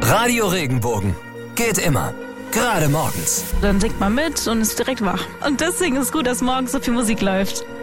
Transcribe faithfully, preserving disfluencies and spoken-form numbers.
Radio Regenbogen. Geht immer. Gerade morgens. Dann singt man mit und ist direkt wach. Und deswegen ist es gut, dass morgens so viel Musik läuft.